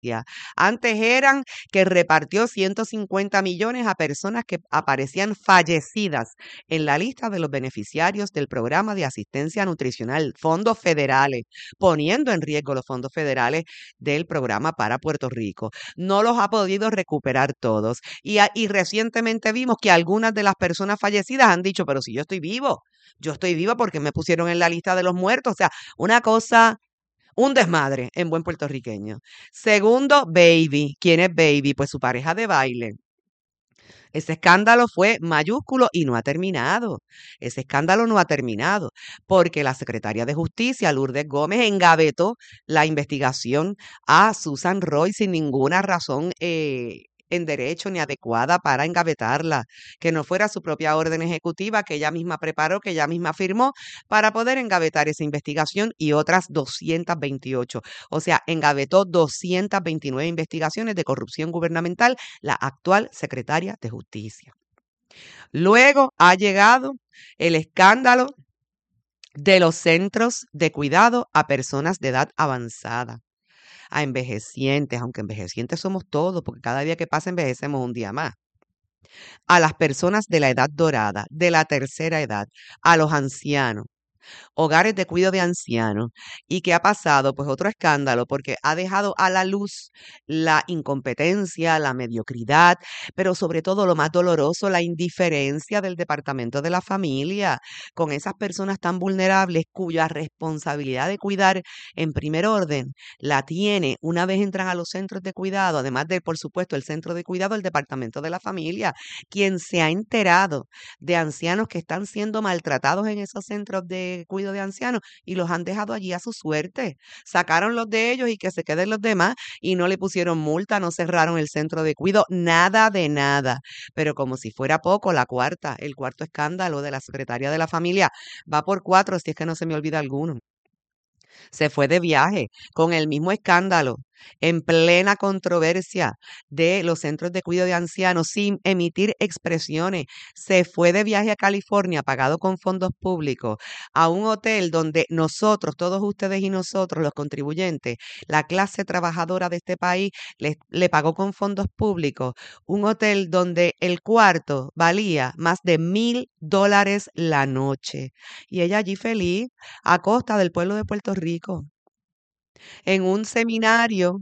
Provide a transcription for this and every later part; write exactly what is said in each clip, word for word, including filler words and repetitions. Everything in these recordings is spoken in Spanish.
justicia. Antes eran que repartió ciento cincuenta millones a personas que aparecían fallecidas en la lista de los beneficiarios del programa de asistencia nutricional, fondos federales, poniendo en riesgo los fondos federales del programa para Puerto Rico. No los ha podido recuperar todos. Y, a- y recientemente vimos que algunas de las personas fallecidas han dicho, pero si yo estoy vivo, yo estoy viva porque me pusieron en la lista de los muertos. O sea, una cosa, un desmadre en buen puertorriqueño. Segundo, Baby. ¿Quién es Baby? Pues su pareja de baile. Ese escándalo fue mayúsculo y no ha terminado. Ese escándalo no ha terminado porque la secretaria de Justicia, Lourdes Gómez, engavetó la investigación a Susan Roy sin ninguna razón eh, en derecho ni adecuada para engavetarla, que no fuera su propia orden ejecutiva que ella misma preparó, que ella misma firmó para poder engavetar esa investigación y otras doscientas veintiocho. O sea, engavetó doscientas veintinueve investigaciones de corrupción gubernamental la actual secretaria de Justicia. Luego ha llegado el escándalo de los centros de cuidado a personas de edad avanzada, a envejecientes, aunque envejecientes somos todos, porque cada día que pasa envejecemos un día más, a las personas de la edad dorada, de la tercera edad, a los ancianos, hogares de cuidado de ancianos. ¿Y qué ha pasado? Pues otro escándalo, porque ha dejado a la luz la incompetencia, la mediocridad, pero sobre todo lo más doloroso, la indiferencia del Departamento de la Familia con esas personas tan vulnerables cuya responsabilidad de cuidar en primer orden la tiene una vez entran a los centros de cuidado, además de, por supuesto, el centro de cuidado, el Departamento de la Familia, quien se ha enterado de ancianos que están siendo maltratados en esos centros de cuidado de ancianos y los han dejado allí a su suerte. Sacaron los de ellos y que se queden los demás y no le pusieron multa, no cerraron el centro de cuidado, nada de nada. Pero como si fuera poco, la cuarta, el cuarto escándalo de la secretaria de la Familia va por cuatro, si es que no se me olvida alguno. Se fue de viaje con el mismo escándalo, en plena controversia de los centros de cuidado de ancianos, sin emitir expresiones. Se fue de viaje a California, pagado con fondos públicos, a un hotel donde nosotros, todos ustedes y nosotros, los contribuyentes, la clase trabajadora de este país, le, le pagó con fondos públicos un hotel donde el cuarto valía más de mil dólares la noche. Y ella allí feliz, a costa del pueblo de Puerto Rico, en un seminario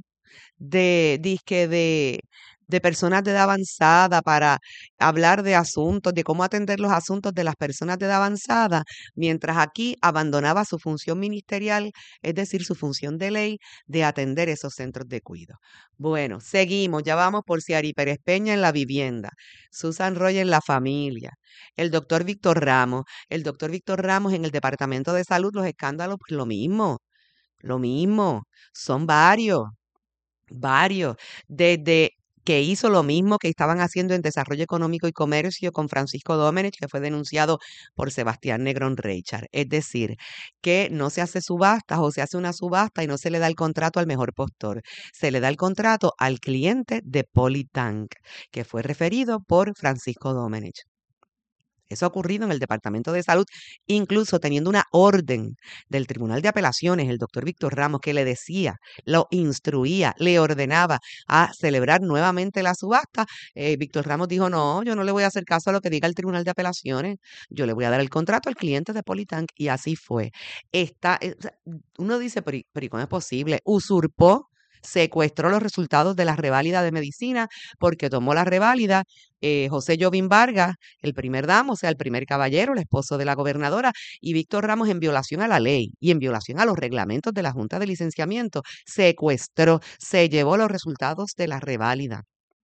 de disque de, de personas de edad avanzada para hablar de asuntos, de cómo atender los asuntos de las personas de edad avanzada, mientras aquí abandonaba su función ministerial, es decir, su función de ley de atender esos centros de cuidado. Bueno, seguimos, ya vamos por Ciari Pérez Peña en la vivienda, Susan Roy en la familia, el doctor Víctor Ramos, el doctor Víctor Ramos en el Departamento de Salud, los escándalos, pues lo mismo, lo mismo, son varios. Varios, desde que hizo lo mismo que estaban haciendo en Desarrollo Económico y Comercio con Francisco Domenech, que fue denunciado por Sebastián Negrón Reichard. Es decir, que no se hace subastas o se hace una subasta y no se le da el contrato al mejor postor. Se le da el contrato al cliente de Polytank, que fue referido por Francisco Domenech. Eso ha ocurrido en el Departamento de Salud, incluso teniendo una orden del Tribunal de Apelaciones, el doctor Víctor Ramos, que le decía, lo instruía, le ordenaba a celebrar nuevamente la subasta. Eh, Víctor Ramos dijo, no, yo no le voy a hacer caso a lo que diga el Tribunal de Apelaciones, yo le voy a dar el contrato al cliente de Polytank, y así fue. Está, eh, o sea, uno dice, pero, ¿y- pero ¿y cómo es posible? Usurpó, secuestró los resultados de la reválida de medicina porque tomó la reválida eh, José Jovín Vargas, el primer damo, o sea, el primer caballero, el esposo de la gobernadora, y Víctor Ramos, en violación a la ley y en violación a los reglamentos de la Junta de Licenciamiento, secuestró, se llevó los resultados de la reválida.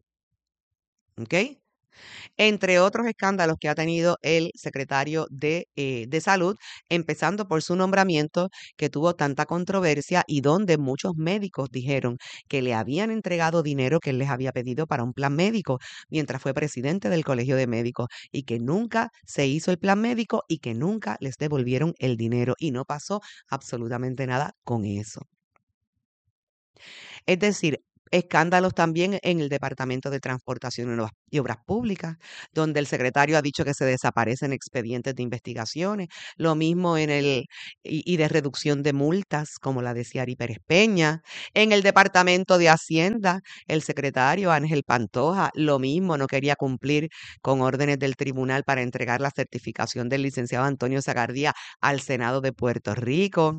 ¿Ok? Entre otros escándalos que ha tenido el secretario de, eh, de Salud, empezando por su nombramiento que tuvo tanta controversia y donde muchos médicos dijeron que le habían entregado dinero que él les había pedido para un plan médico mientras fue presidente del Colegio de Médicos y que nunca se hizo el plan médico y que nunca les devolvieron el dinero y no pasó absolutamente nada con eso. Es decir, escándalos también en el Departamento de Transportación y Obras- y Obras Públicas, donde el secretario ha dicho que se desaparecen expedientes de investigaciones, lo mismo en el y, y de reducción de multas, como la de Ciari Pérez Peña. En el Departamento de Hacienda, el secretario Ángel Pantoja, lo mismo, no quería cumplir con órdenes del tribunal para entregar la certificación del licenciado Antonio Zagardía al Senado de Puerto Rico.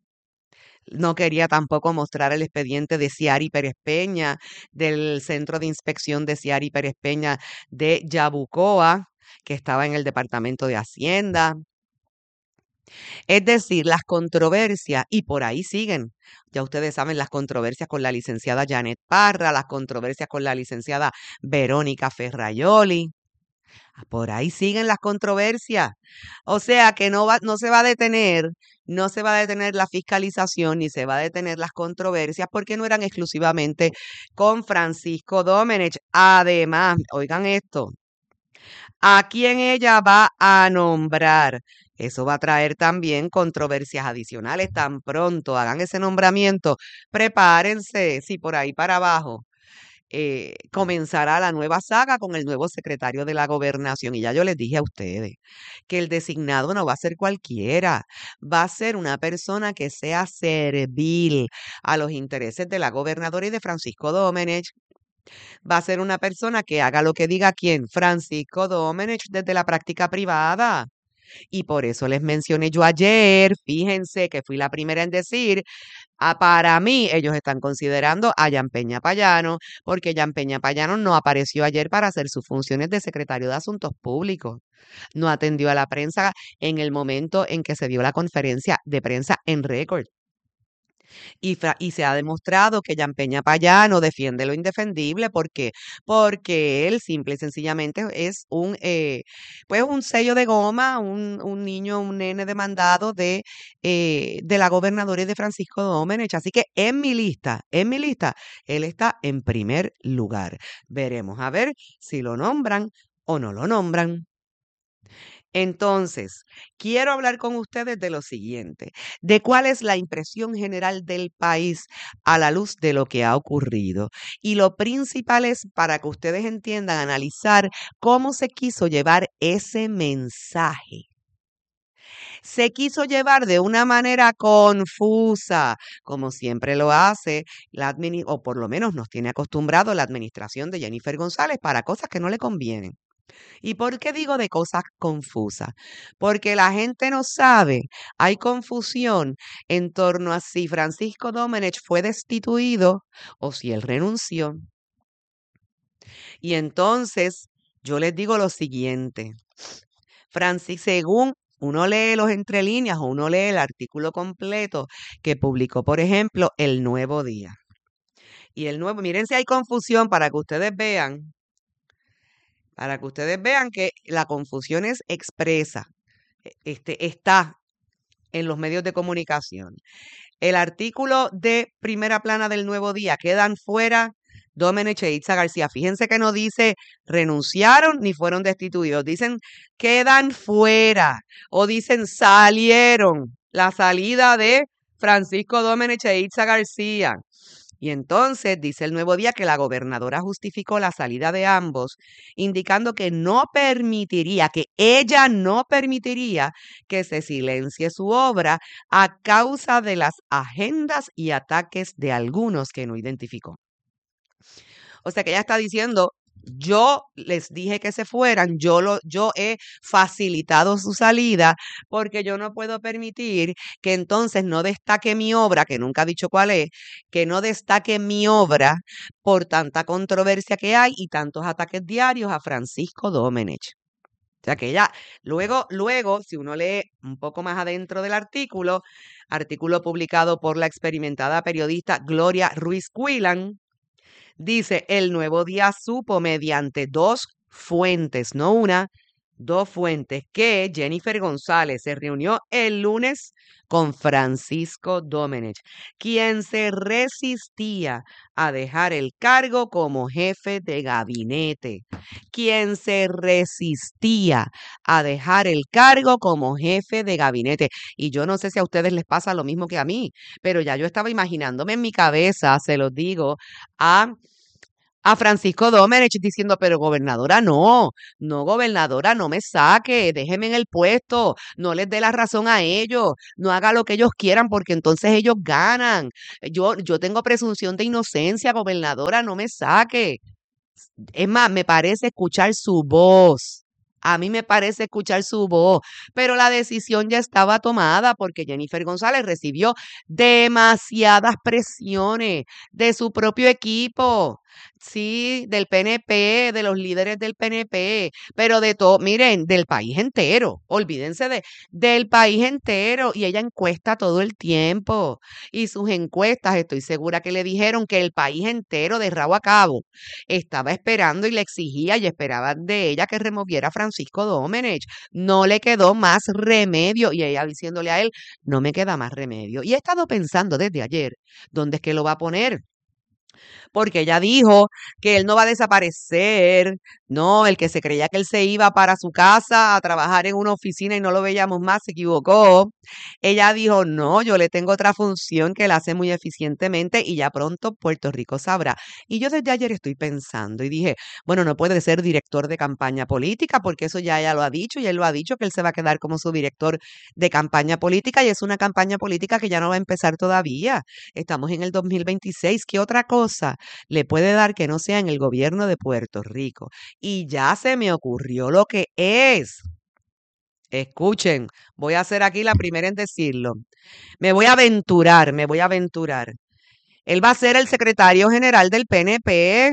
No quería tampoco mostrar el expediente de Ciari Pérez Peña, del Centro de Inspección de Ciari Pérez Peña de Yabucoa, que estaba en el Departamento de Hacienda. Es decir, las controversias, y por ahí siguen. Ya ustedes saben las controversias con la licenciada Janet Parra, las controversias con la licenciada Verónica Ferraioli. Por ahí siguen las controversias. O sea que no va, no se va a detener, no se va a detener la fiscalización ni se va a detener las controversias porque no eran exclusivamente con Francisco Domenech. Además, oigan esto, a quién ella va a nombrar. Eso va a traer también controversias adicionales. Tan pronto hagan ese nombramiento, prepárense, si por ahí para abajo eh, comenzará la nueva saga con el nuevo secretario de la gobernación. Y ya yo les dije a ustedes que el designado no va a ser cualquiera, va a ser una persona que sea servil a los intereses de la gobernadora y de Francisco Domenech. Va a ser una persona que haga lo que diga quién, Francisco Domenech, desde la práctica privada. Y por eso les mencioné yo ayer, fíjense que fui la primera en decir, ah, para mí ellos están considerando a Jan Peña Payano, porque Jan Peña Payano no apareció ayer para hacer sus funciones de secretario de Asuntos Públicos. No atendió a la prensa en el momento en que se dio la conferencia de prensa en récord. Y, fra- y se ha demostrado que Jan Peña Payano defiende lo indefendible porque, porque él simple y sencillamente es un, eh, pues un sello de goma, un, un niño, un nene demandado de, eh, de la gobernadora y de Francisco Domenech. Así que en mi lista, en mi lista, él está en primer lugar. Veremos a ver si lo nombran o no lo nombran. Entonces, quiero hablar con ustedes de lo siguiente, de cuál es la impresión general del país a la luz de lo que ha ocurrido. Y lo principal es para que ustedes entiendan, analizar cómo se quiso llevar ese mensaje. Se quiso llevar de una manera confusa, como siempre lo hace, la admini- o por lo menos nos tiene acostumbrado la administración de Jennifer González para cosas que no le convienen. ¿Y por qué digo de cosas confusas? Porque la gente no sabe, hay confusión en torno a si Francisco Domenech fue destituido o si él renunció. Y entonces yo les digo lo siguiente, Francis, según uno lee los entre líneas o uno lee el artículo completo que publicó, por ejemplo, El Nuevo Día. Y el nuevo, miren si hay confusión para que ustedes vean para que ustedes vean que la confusión es expresa, e- este, está en los medios de comunicación. El artículo de primera plana del Nuevo Día, quedan fuera Domenech e Itza García. Fíjense que no dice renunciaron ni fueron destituidos, dicen quedan fuera o dicen salieron. La salida de Francisco Domenech e Itza García. Y entonces dice el Nuevo Día que la gobernadora justificó la salida de ambos, indicando que no permitiría, que ella no permitiría que se silencie su obra a causa de las agendas y ataques de algunos que no identificó. O sea que ella está diciendo, yo les dije que se fueran, yo, lo, yo he facilitado su salida porque yo no puedo permitir que entonces no destaque mi obra, que nunca ha dicho cuál es, que no destaque mi obra por tanta controversia que hay y tantos ataques diarios a Francisco Domenech. O sea que ella, luego, luego, si uno lee un poco más adentro del artículo, artículo publicado por la experimentada periodista Gloria Ruiz Cuilan, dice, El Nuevo Día supo mediante dos fuentes, no una, dos fuentes, que Jennifer González se reunió el lunes con Francisco Domenech, quien se resistía a dejar el cargo como jefe de gabinete, quien se resistía a dejar el cargo como jefe de gabinete. Y yo no sé si a ustedes les pasa lo mismo que a mí, pero ya yo estaba imaginándome en mi cabeza, se los digo, a a Francisco Domenech diciendo, pero gobernadora, no, no, gobernadora, no me saque, déjeme en el puesto, no les dé la razón a ellos, no haga lo que ellos quieran porque entonces ellos ganan. Yo, yo tengo presunción de inocencia, gobernadora, no me saque. Es más, me parece escuchar su voz. A mí me parece escuchar su voz, pero la decisión ya estaba tomada porque Jennifer González recibió demasiadas presiones de su propio equipo, sí, del P N P, de los líderes del P N P, pero de todo, miren, del país entero, olvídense de, del país entero, y ella encuesta todo el tiempo, y sus encuestas, estoy segura que le dijeron que el país entero de rabo a cabo estaba esperando y le exigía y esperaba de ella que removiera a Francisco Domenech. No le quedó más remedio y ella diciéndole a él, no me queda más remedio. Y he estado pensando desde ayer, ¿dónde es que lo va a poner? Porque ella dijo que él no va a desaparecer, no, el que se creía que él se iba para su casa a trabajar en una oficina y no lo veíamos más, se equivocó. Ella dijo, no, yo le tengo otra función que la hace muy eficientemente y ya pronto Puerto Rico sabrá. Y yo desde ayer estoy pensando y dije, bueno, no puede ser director de campaña política porque eso ya ella lo ha dicho y él lo ha dicho que él se va a quedar como su director de campaña política y es una campaña política que ya no va a empezar todavía. Estamos en el dos mil veintiséis. ¿Qué otra cosa le puede dar que no sea en el gobierno de Puerto Rico? Y ya se me ocurrió lo que es. Escuchen, voy a ser aquí la primera en decirlo. Me voy a aventurar, me voy a aventurar. Él va a ser el secretario general del P N P.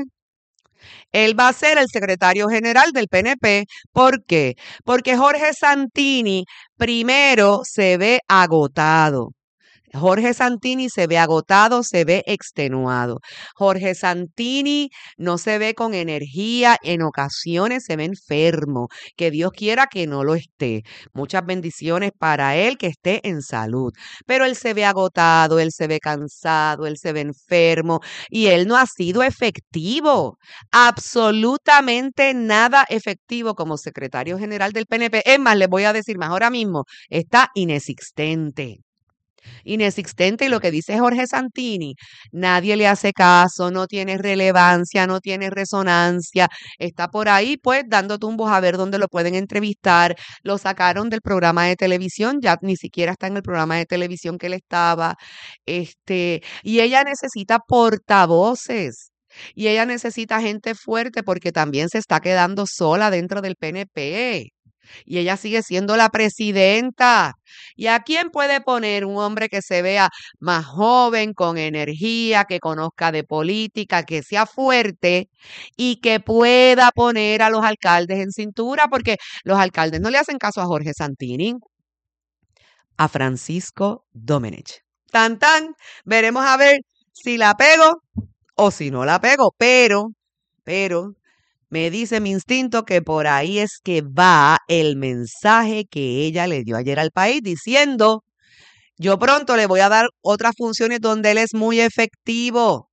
Él va a ser el secretario general del P N P. ¿Por qué? Porque Jorge Santini primero se ve agotado. Jorge Santini se ve agotado, se ve extenuado. Jorge Santini no se ve con energía, en ocasiones se ve enfermo. Que Dios quiera que no lo esté. Muchas bendiciones para él, que esté en salud. Pero él se ve agotado, él se ve cansado, él se ve enfermo y él no ha sido efectivo. Absolutamente nada efectivo como secretario general del P N P. Es más, les voy a decir más ahora mismo, está inexistente. Inexistente, y lo que dice Jorge Santini, nadie le hace caso, no tiene relevancia, no tiene resonancia, está por ahí pues dando tumbos a ver dónde lo pueden entrevistar, lo sacaron del programa de televisión, ya ni siquiera está en el programa de televisión que él estaba, este, y ella necesita portavoces. Y ella necesita gente fuerte porque también se está quedando sola dentro del P N P. Y ella sigue siendo la presidenta. ¿Y a quién puede poner un hombre que se vea más joven, con energía, que conozca de política, que sea fuerte y que pueda poner a los alcaldes en cintura? Porque los alcaldes no le hacen caso a Jorge Santini, a Francisco Domenech. Tan tan, veremos a ver si la pego o si no la pego, pero, pero, me dice mi instinto que por ahí es que va el mensaje que ella le dio ayer al país diciendo, yo pronto le voy a dar otras funciones donde él es muy efectivo.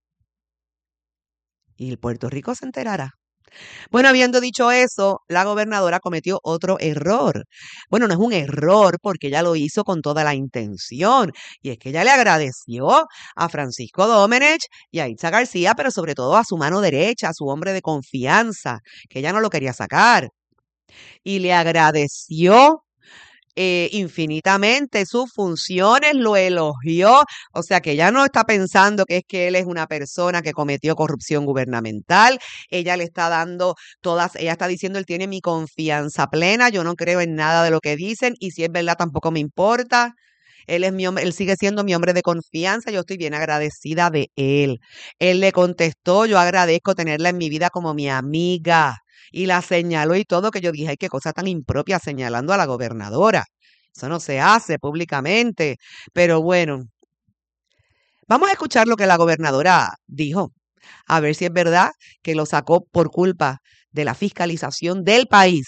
Y el Puerto Rico se enterará. Bueno, habiendo dicho eso, la gobernadora cometió otro error. Bueno, no es un error porque ella lo hizo con toda la intención. Y es que ella le agradeció a Francisco Domenech y a Itza García, pero sobre todo a su mano derecha, a su hombre de confianza, que ella no lo quería sacar. Y le agradeció eh, infinitamente sus funciones, lo elogió, o sea que ella no está pensando que es que él es una persona que cometió corrupción gubernamental, ella le está dando todas, ella está diciendo, él tiene mi confianza plena, yo no creo en nada de lo que dicen y si es verdad tampoco me importa. Él es mi hombre, él sigue siendo mi hombre de confianza, yo estoy bien agradecida de él. Él le contestó, yo agradezco tenerla en mi vida como mi amiga. Y la señaló y todo, que yo dije, ay, qué cosa tan impropia señalando a la gobernadora. Eso no se hace públicamente. Pero bueno, vamos a escuchar lo que la gobernadora dijo, a ver si es verdad que lo sacó por culpa de la fiscalización del país,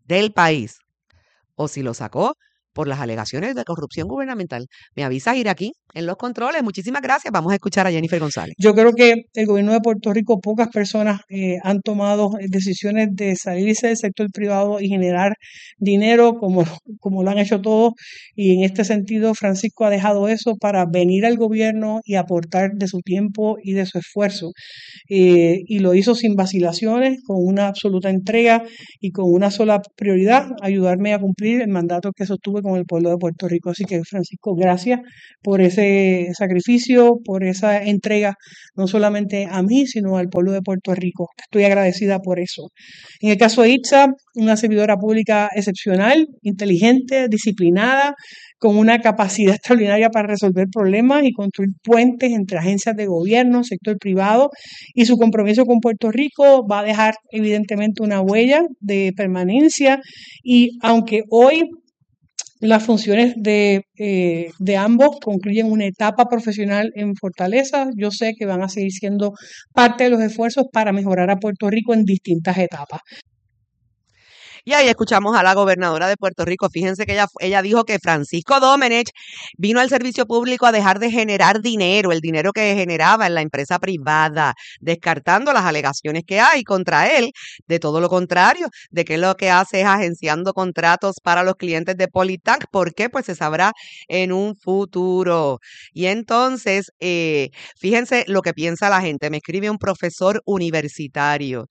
del país o si lo sacó por las alegaciones de corrupción gubernamental. Me avisas ir aquí en los controles. Muchísimas gracias. Vamos a escuchar a Jennifer González. Yo creo que el gobierno de Puerto Rico, pocas personas eh, han tomado decisiones de salirse del sector privado y generar dinero como, como lo han hecho todos. Y en este sentido, Francisco ha dejado eso para venir al gobierno y aportar de su tiempo y de su esfuerzo. Eh, y lo hizo sin vacilaciones, con una absoluta entrega y con una sola prioridad, ayudarme a cumplir el mandato que sostuve con el pueblo de Puerto Rico. Así que, Francisco, gracias por ese sacrificio, por esa entrega, no solamente a mí, sino al pueblo de Puerto Rico. Estoy agradecida por eso. En el caso de Itza, una servidora pública excepcional, inteligente, disciplinada, con una capacidad extraordinaria para resolver problemas y construir puentes entre agencias de gobierno, sector privado, y su compromiso con Puerto Rico va a dejar evidentemente una huella de permanencia. Y aunque hoy las funciones de, eh, de ambos concluyen una etapa profesional en Fortaleza, yo sé que van a seguir siendo parte de los esfuerzos para mejorar a Puerto Rico en distintas etapas. Y ahí escuchamos a la gobernadora de Puerto Rico. Fíjense que ella, ella dijo que Francisco Domenech vino al servicio público a dejar de generar dinero, el dinero que generaba en la empresa privada, descartando las alegaciones que hay contra él, de todo lo contrario, de que lo que hace es agenciando contratos para los clientes de Politac. ¿Por qué? Pues se sabrá en un futuro. Y entonces, eh, fíjense lo que piensa la gente. Me escribe un profesor universitario.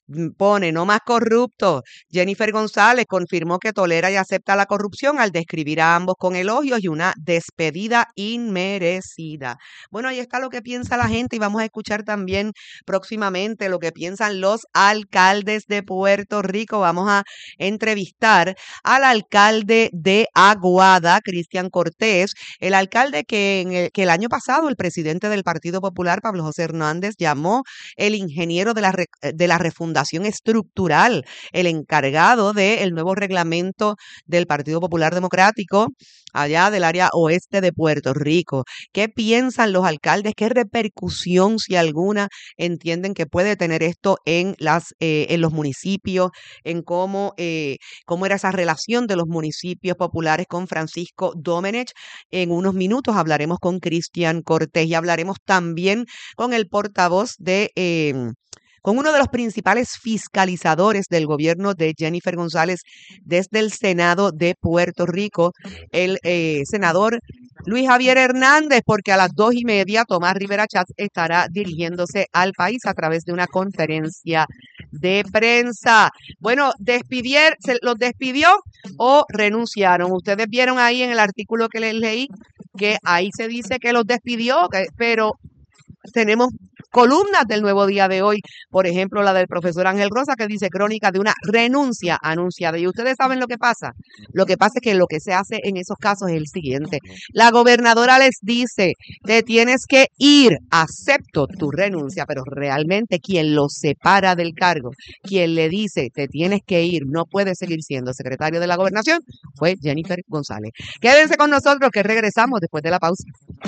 Pone, no más corrupto. Jennifer González confirmó que tolera y acepta la corrupción al describir a ambos con elogios y una despedida inmerecida. Bueno, ahí está lo que piensa la gente y vamos a escuchar también próximamente lo que piensan los alcaldes de Puerto Rico. Vamos a entrevistar al alcalde de Aguada, Cristian Cortés, el alcalde que, en el, que el año pasado el presidente del Partido Popular, Pablo José Hernández, llamó el ingeniero de la, de la refundación estructural, el encargado del nuevo reglamento del Partido Popular Democrático allá del área oeste de Puerto Rico. ¿Qué piensan los alcaldes? ¿Qué repercusión, si alguna, entienden que puede tener esto en las eh, en los municipios, en cómo, eh, cómo era esa relación de los municipios populares con Francisco Domenech? En unos minutos hablaremos con Cristian Cortés y hablaremos también con el portavoz de... Eh, con uno de los principales fiscalizadores del gobierno de Jennifer González desde el Senado de Puerto Rico, el eh, senador Luis Javier Hernández, porque a las dos y media Tomás Rivera Chats estará dirigiéndose al país a través de una conferencia de prensa. Bueno, despidier, ¿se los despidió o renunciaron? Ustedes vieron ahí en el artículo que les leí que ahí se dice que los despidió, que, pero tenemos columnas del Nuevo Día de hoy, por ejemplo, la del profesor Ángel Rosa, que dice crónica de una renuncia anunciada. Y ustedes saben lo que pasa. Lo que pasa es que lo que se hace en esos casos es el siguiente. La gobernadora les dice, te tienes que ir, acepto tu renuncia, pero realmente quien lo separa del cargo, quien le dice, te tienes que ir, no puedes seguir siendo secretario de la gobernación, fue Jennifer González. Quédense con nosotros que regresamos después de la pausa.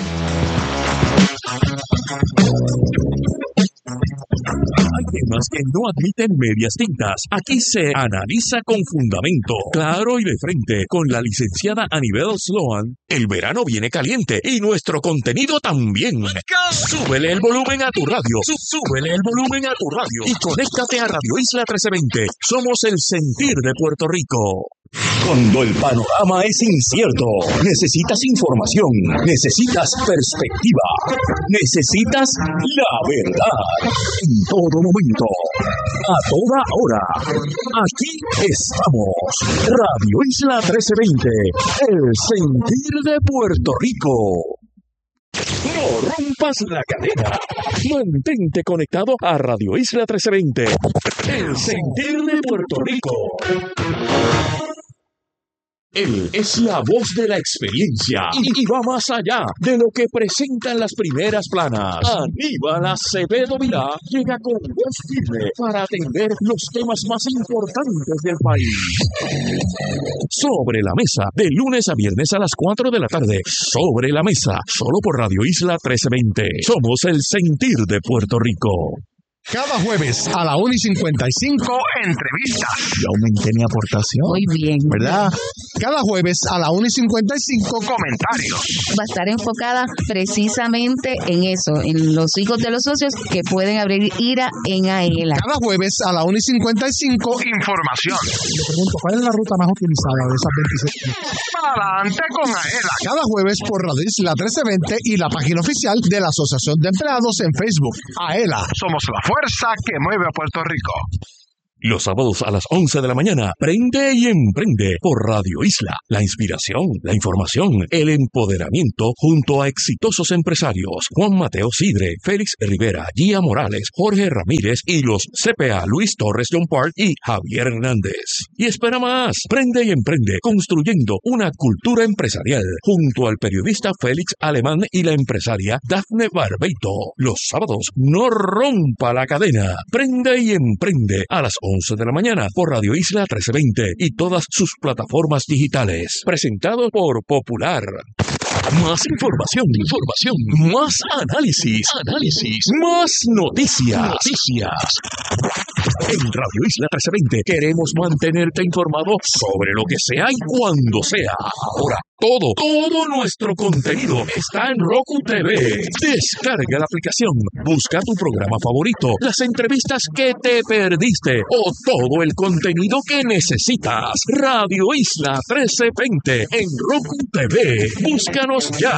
Hay temas que no admiten medias tintas. Aquí se analiza con fundamento, claro y de frente. Con la licenciada Anibel Sloan, el verano viene caliente y nuestro contenido también. Súbele el volumen a tu radio. Súbele el volumen a tu radio. Y conéctate a Radio Isla trece veinte. Somos el sentir de Puerto Rico. Cuando el panorama es incierto, necesitas información, necesitas perspectiva, necesitas la verdad. En todo momento, a toda hora, aquí estamos. Radio Isla trece veinte, el sentir de Puerto Rico. No rompas la cadena. Mantente conectado a Radio Isla trece veinte, el sentir de Puerto Rico. Él es la voz de la experiencia y, y va más allá de lo que presentan las primeras planas. Aníbal Acevedo Vilá llega con voz firme para atender los temas más importantes del país. Sobre la mesa, de lunes a viernes a las cuatro de la tarde. Sobre la mesa, solo por Radio Isla trece veinte. Somos el sentir de Puerto Rico. Cada jueves a la una y cincuenta y cinco, entrevistas. Yo aumenté mi aportación. Muy bien. ¿Verdad? Cada jueves a la una y cincuenta y cinco, comentarios. Va a estar enfocada precisamente en eso, en los hijos de los socios que pueden abrir IRA en AELA. Cada jueves a la una y cincuenta y cinco, información. Le pregunto, ¿cuál es la ruta más utilizada de esas veintiséis? Adelante con AELA. Cada jueves por Radio Isla trece veinte y la página oficial de la Asociación de Empleados en Facebook. AELA, somos la fuerza que mueve a Puerto Rico. Los sábados a las once de la mañana, Prende y Emprende por Radio Isla. La inspiración, la información, el empoderamiento junto a exitosos empresarios. Juan Mateo Sidre, Félix Rivera, Gia Morales, Jorge Ramírez y los C P A Luis Torres John Park y Javier Hernández. Y espera más, Prende y Emprende construyendo una cultura empresarial junto al periodista Félix Alemán y la empresaria Dafne Barbeito. Los sábados, no rompa la cadena. Prende y Emprende a las once de la mañana por Radio Isla trece veinte y todas sus plataformas digitales. Presentado por Popular. Más información, información, más análisis, análisis, más noticias, noticias. En Radio Isla trece veinte queremos mantenerte informado sobre lo que sea y cuando sea. Ahora, todo, todo nuestro contenido está en Roku T V. Descarga la aplicación, busca tu programa favorito, las entrevistas que te perdiste o todo el contenido que necesitas. Radio Isla trece veinte en Roku T V. Búscanos ya.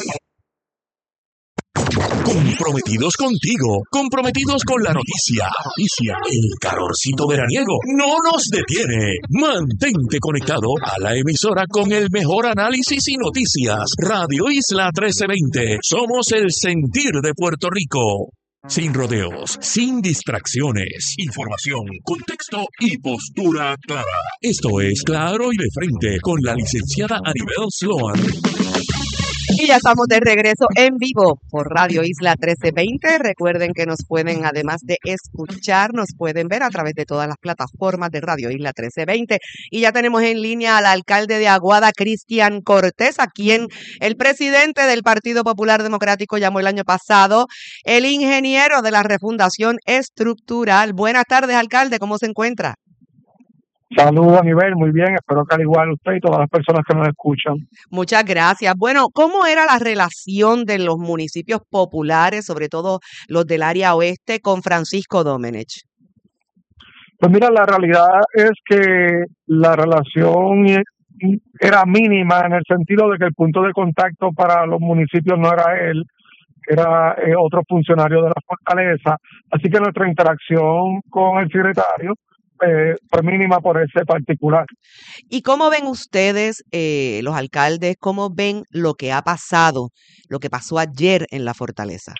Comprometidos contigo, comprometidos con la noticia, noticia, el calorcito veraniego no nos detiene. Mantente conectado a la emisora con el mejor análisis y noticias. Radio Isla trece veinte, somos el sentir de Puerto Rico. Sin rodeos, sin distracciones, información, contexto y postura clara. Esto es Claro y de Frente con la licenciada Anibel Sloan. Y ya estamos de regreso en vivo por Radio Isla trece veinte. Recuerden que nos pueden, además de escuchar, nos pueden ver a través de todas las plataformas de Radio Isla trece veinte. Y ya tenemos en línea al alcalde de Aguada, Cristian Cortés, a quien el presidente del Partido Popular Democrático llamó el año pasado el ingeniero de la refundación estructural. Buenas tardes, alcalde, ¿cómo se encuentra? Saludos, a nivel, muy bien, espero que al igual usted y todas las personas que nos escuchan. Muchas gracias. Bueno, ¿cómo era la relación de los municipios populares, sobre todo los del área oeste, con Francisco Domenech? Pues mira, la realidad es que la relación era mínima en el sentido de que el punto de contacto para los municipios no era él, era eh, otro funcionario de la fortaleza, así que nuestra interacción con el secretario Eh, fue mínima por ese particular. ¿Y cómo ven ustedes, eh, los alcaldes, cómo ven lo que ha pasado, lo que pasó ayer en la fortaleza?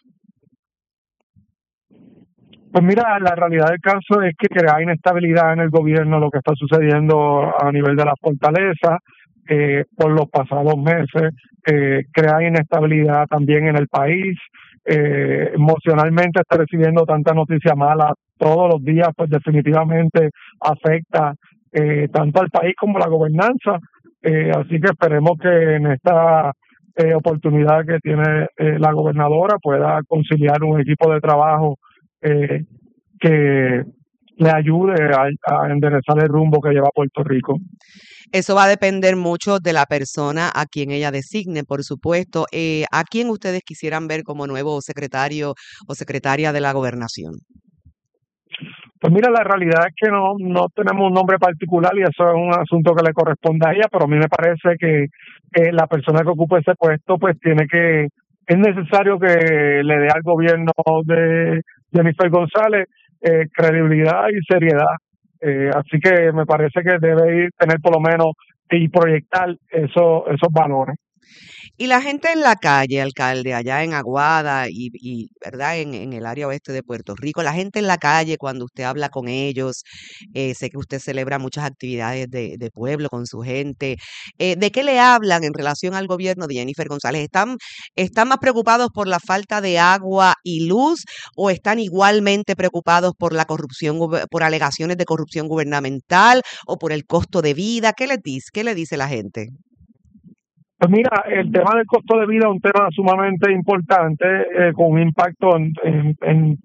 Pues mira, la realidad del caso es que crea inestabilidad en el gobierno lo que está sucediendo a nivel de la fortaleza eh, por los pasados meses, eh, crea inestabilidad también en el país. Eh, emocionalmente está recibiendo tanta noticia mala todos los días, pues definitivamente afecta eh, tanto al país como a la gobernanza, eh, así que esperemos que en esta eh, oportunidad que tiene eh, la gobernadora pueda conciliar un equipo de trabajo eh, que le ayude a, a enderezar el rumbo que lleva Puerto Rico. Eso va a depender mucho de la persona a quien ella designe, por supuesto. Eh, ¿A quién ustedes quisieran ver como nuevo secretario o secretaria de la gobernación? Pues mira, la realidad es que no, no tenemos un nombre particular y eso es un asunto que le corresponde a ella, pero a mí me parece que eh, la persona que ocupe ese puesto pues tiene que, es necesario que le dé al gobierno de Jennifer González eh, credibilidad y seriedad. Eh, así que me parece que debe ir, tener por lo menos y proyectar eso, esos valores. Y la gente en la calle, alcalde, allá en Aguada y, y ¿verdad? En, en el área oeste de Puerto Rico, la gente en la calle, cuando usted habla con ellos, eh, sé que usted celebra muchas actividades de, de pueblo con su gente, eh, ¿de qué le hablan en relación al gobierno de Jennifer González? ¿Están, ¿Están más preocupados por la falta de agua y luz o están igualmente preocupados por la corrupción, por alegaciones de corrupción gubernamental o por el costo de vida? ¿Qué les dice, qué le dice la gente? Pues mira, el tema del costo de vida es un tema sumamente importante, eh, con un impacto en, en, en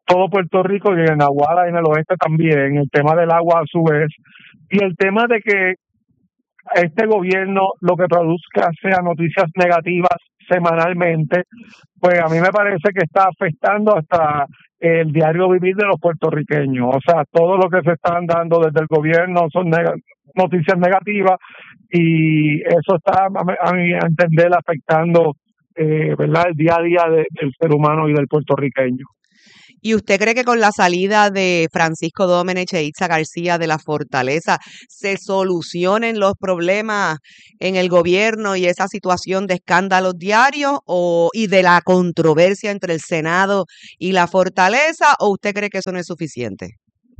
todo Puerto Rico y en Aguada y en el oeste también, el tema del agua a su vez, y el tema de que este gobierno lo que produzca sea noticias negativas semanalmente, pues a mí me parece que está afectando hasta el diario vivir de los puertorriqueños. O sea, todo lo que se están dando desde el gobierno son neg- noticias negativas y eso está, a mi entender, afectando eh, ¿verdad? el día a día de, del ser humano y del puertorriqueño. ¿Y usted cree que con la salida de Francisco Domenech e Itza García de la Fortaleza se solucionen los problemas en el gobierno y esa situación de escándalos diarios o y de la controversia entre el Senado y la Fortaleza, o usted cree que eso no es suficiente?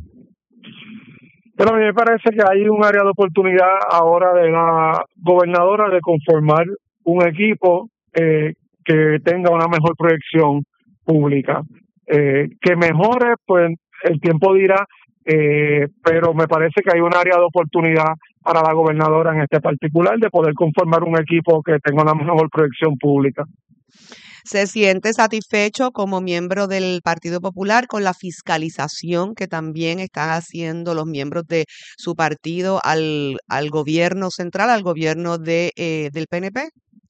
Pero a mí me parece que hay un área de oportunidad ahora de la gobernadora de conformar un equipo eh, que tenga una mejor proyección pública. Eh, que mejore, pues el tiempo dirá, eh, pero me parece que hay un área de oportunidad para la gobernadora en este particular de poder conformar un equipo que tenga una mejor proyección pública. ¿Se siente satisfecho como miembro del Partido Popular con la fiscalización que también están haciendo los miembros de su partido al, al gobierno central, al gobierno de eh, del P N P?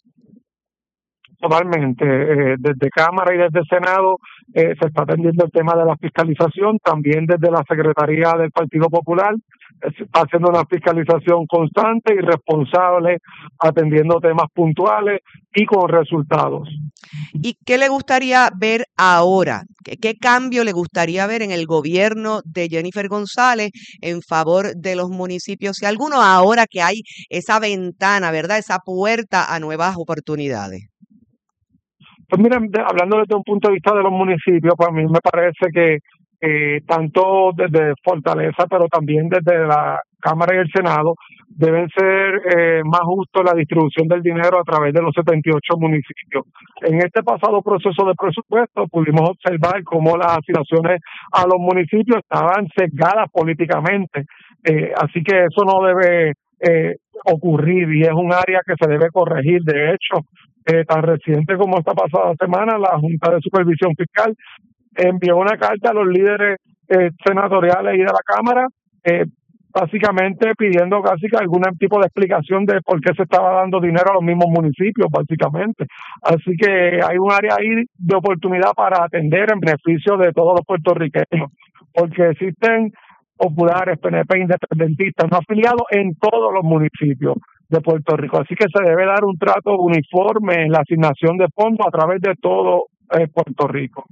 Totalmente. Eh, desde Cámara y desde Senado eh, se está atendiendo el tema de la fiscalización, también desde la Secretaría del Partido Popular eh, se está haciendo una fiscalización constante y responsable, atendiendo temas puntuales y con resultados. ¿Y qué le gustaría ver ahora? ¿Qué, qué cambio le gustaría ver en el gobierno de Jennifer González en favor de los municipios? Si alguno ahora que hay esa ventana, ¿verdad? Esa puerta a nuevas oportunidades. Pues mira, de, hablando desde un punto de vista de los municipios, pues a mí me parece que eh, tanto desde Fortaleza, pero también desde la Cámara y el Senado, deben ser eh, más justos la distribución del dinero a través de los setenta y ocho municipios. En este pasado proceso de presupuesto pudimos observar cómo las asignaciones a los municipios estaban sesgadas políticamente, eh, así que eso no debe eh, ocurrir y es un área que se debe corregir. De hecho, Eh, tan reciente como esta pasada semana, la Junta de Supervisión Fiscal envió una carta a los líderes eh, senatoriales y de la Cámara, eh, básicamente pidiendo casi que algún tipo de explicación de por qué se estaba dando dinero a los mismos municipios, básicamente. Así que hay un área ahí de oportunidad para atender en beneficio de todos los puertorriqueños, porque existen populares, P N P, independentistas, no afiliados en todos los municipios de Puerto Rico, así que se debe dar un trato uniforme en la asignación de fondos a través de todo eh, Puerto Rico.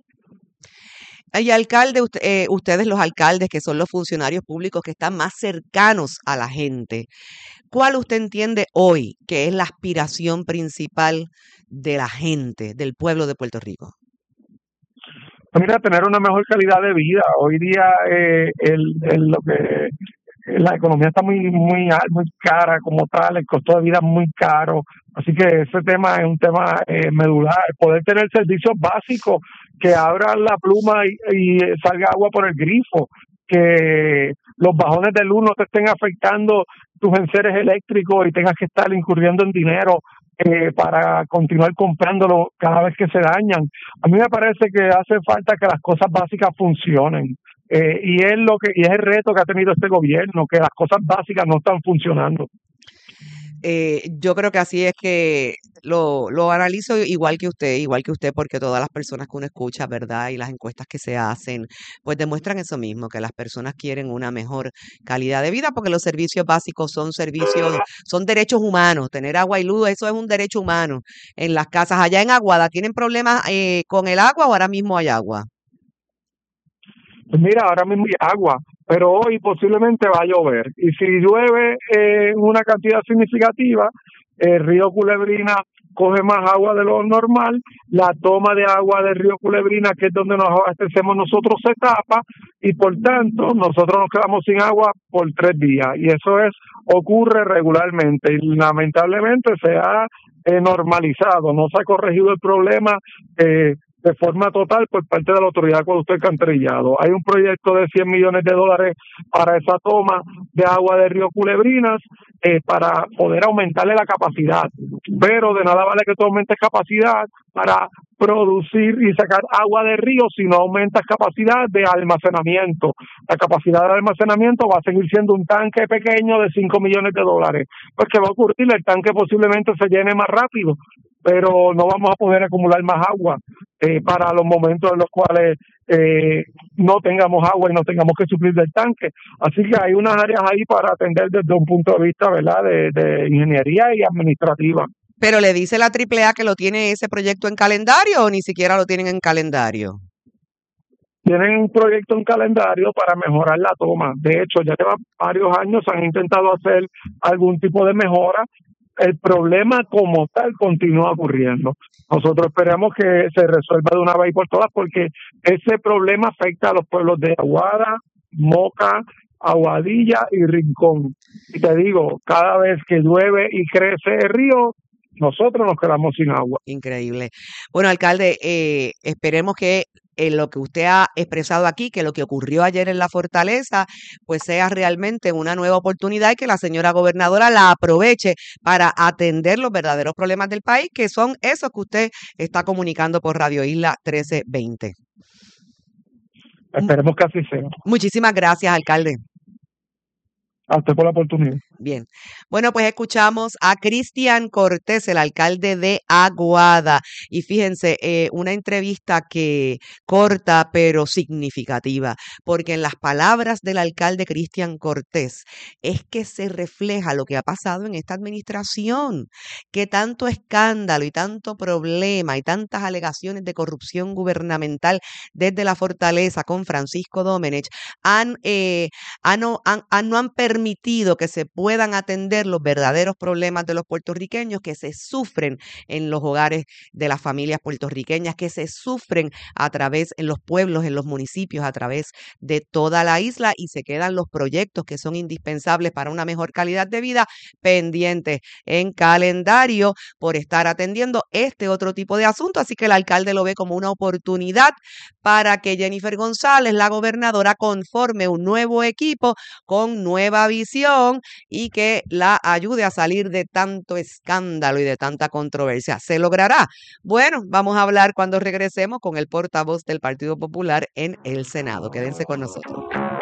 Y alcalde, usted, eh, ustedes los alcaldes que son los funcionarios públicos que están más cercanos a la gente, ¿cuál usted entiende hoy que es la aspiración principal de la gente, del pueblo de Puerto Rico? Mira, tener una mejor calidad de vida. Hoy día eh, el, el, lo que la economía está muy muy muy cara como tal, el costo de vida es muy caro, así que ese tema es un tema eh, medular. Poder tener servicios básicos, que abran la pluma y, y salga agua por el grifo, que los bajones de luz no te estén afectando tus enseres eléctricos y tengas que estar incurriendo en dinero eh, para continuar comprándolo cada vez que se dañan. A mí me parece que hace falta que las cosas básicas funcionen. Eh, y es lo que y es el reto que ha tenido este gobierno, que las cosas básicas no están funcionando. Eh, yo creo que así es que lo, lo analizo igual que usted, igual que usted, porque todas las personas que uno escucha, ¿verdad? Y las encuestas que se hacen, pues demuestran eso mismo, que las personas quieren una mejor calidad de vida, porque los servicios básicos son servicios, son derechos humanos. Tener agua y luz, eso es un derecho humano. En las casas, allá en Aguada, ¿tienen problemas eh, con el agua o ahora mismo hay agua? Pues mira, ahora mismo hay agua, pero hoy posiblemente va a llover. Y si llueve en eh, una cantidad significativa, el río Culebrina coge más agua de lo normal, la toma de agua del río Culebrina, que es donde nos abastecemos nosotros, se tapa y por tanto nosotros nos quedamos sin agua por tres días. Y eso es ocurre regularmente y lamentablemente se ha eh, normalizado, no se ha corregido el problema eh, de forma total por parte de la Autoridad de Acueducto y Alcantarillado. Hay un proyecto de cien millones de dólares para esa toma de agua del río Culebrinas eh, para poder aumentarle la capacidad, pero de nada vale que tú aumentes capacidad para producir y sacar agua de río si no aumentas capacidad de almacenamiento. La capacidad de almacenamiento va a seguir siendo un tanque pequeño de cinco millones de dólares. Pues ¿qué va a ocurrir? El tanque posiblemente se llene más rápido, pero no vamos a poder acumular más agua eh, para los momentos en los cuales eh, no tengamos agua y no tengamos que suplir del tanque. Así que hay unas áreas ahí para atender desde un punto de vista, ¿verdad?, de, de ingeniería y administrativa. Pero le dice la Triple A que lo tiene ese proyecto en calendario o ni siquiera lo tienen en calendario. Tienen un proyecto en calendario para mejorar la toma. De hecho, ya lleva varios años, han intentado hacer algún tipo de mejora. El problema como tal continúa ocurriendo. Nosotros esperamos que se resuelva de una vez y por todas, porque ese problema afecta a los pueblos de Aguada, Moca, Aguadilla y Rincón. Y te digo, cada vez que llueve y crece el río, nosotros nos quedamos sin agua. Increíble. Bueno, alcalde, eh, esperemos que eh, lo que usted ha expresado aquí, que lo que ocurrió ayer en la Fortaleza, pues sea realmente una nueva oportunidad y que la señora gobernadora la aproveche para atender los verdaderos problemas del país, que son esos que usted está comunicando por Radio Isla trece veinte. Esperemos que así sea. Muchísimas gracias, alcalde. A usted por la oportunidad. Bien. Bueno, pues escuchamos a Cristian Cortés, el alcalde de Aguada. Y fíjense, eh, una entrevista que corta pero significativa, porque en las palabras del alcalde Cristian Cortés es que se refleja lo que ha pasado en esta administración, que tanto escándalo y tanto problema y tantas alegaciones de corrupción gubernamental desde la Fortaleza con Francisco Domenech han, eh, han, han, han, no han permitido que se pueda puedan atender los verdaderos problemas de los puertorriqueños que se sufren en los hogares de las familias puertorriqueñas, que se sufren a través en los pueblos, en los municipios, a través de toda la isla, y se quedan los proyectos que son indispensables para una mejor calidad de vida pendientes en calendario por estar atendiendo este otro tipo de asuntos. Así que el alcalde lo ve como una oportunidad para que Jennifer González, la gobernadora, conforme un nuevo equipo con nueva visión y que la ayude a salir de tanto escándalo y de tanta controversia. ¿Se logrará? Bueno, vamos a hablar cuando regresemos con el portavoz del Partido Popular en el Senado. Quédense con nosotros.